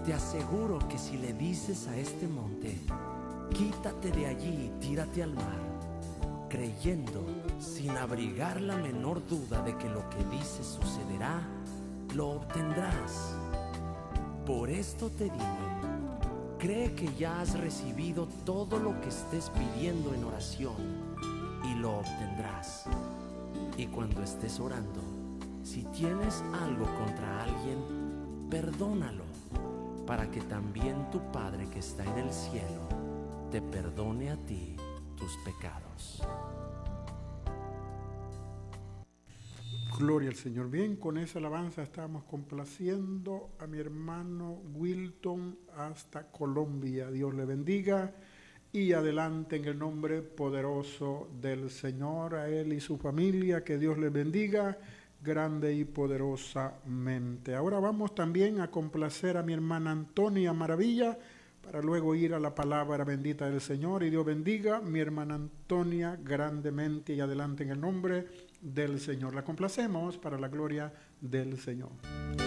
Te aseguro que si le dices a este monte, quítate de allí y tírate al mar, creyendo, sin abrigar la menor duda de que lo que dices sucederá, lo obtendrás. Por esto te digo, cree que ya has recibido todo lo que estés pidiendo en oración y lo obtendrás. Y cuando estés orando, si tienes algo contra alguien, perdónalo, para que también tu Padre que está en el cielo te perdone a ti tus pecados. Gloria al Señor. Bien, con esa alabanza estamos complaciendo a mi hermano Wilton hasta Colombia. Dios le bendiga y adelante en el nombre poderoso del Señor, a él y su familia. Que Dios les bendiga grande y poderosamente. Ahora vamos también a complacer a mi hermana Antonia Maravilla para luego ir a la palabra bendita del Señor. Y Dios bendiga mi hermana Antonia grandemente y adelante en el nombre del Señor. La complacemos para la gloria del Señor.